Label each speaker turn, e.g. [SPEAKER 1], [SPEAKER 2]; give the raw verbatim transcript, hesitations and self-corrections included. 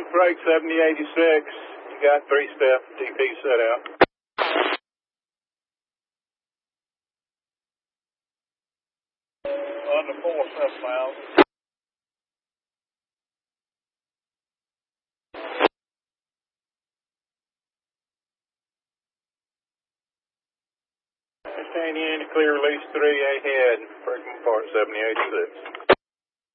[SPEAKER 1] Freight seventy eighty-six. You got three step D P set out. On the four seven miles. Understand you in to clear release three ahead. Breaking apart seventy eighty-six.